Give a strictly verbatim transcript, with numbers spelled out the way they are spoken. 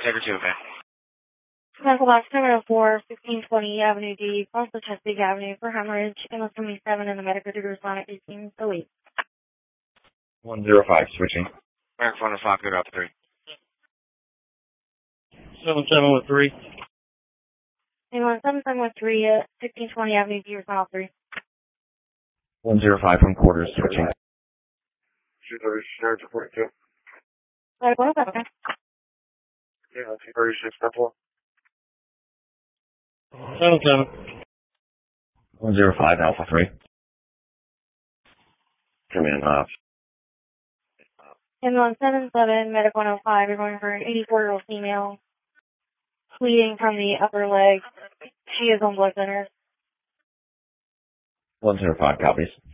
Caretaker two, okay. Medical box seven oh four, fifteen twenty Avenue D, also Chesapeake Avenue for hemorrhage, ambulance seventy-seven in the medical to respond at eighteen oh eight. one zero five, switching. American four oh five, good up three. seven seven one three. Ambulance seven seven one three, uh, fifteen twenty Avenue D, respond three. one zero five from quarters, switching. two thirty-six, forty-two. Medical one oh five. Yeah, two thirty-six, step one. seven seven. one zero five, Alpha three. Come in, uh, Ambulance seven seven, medical one oh five, you're going for an eighty-four-year-old female, bleeding from the upper leg. She is on blood thinners. one zero five, copies.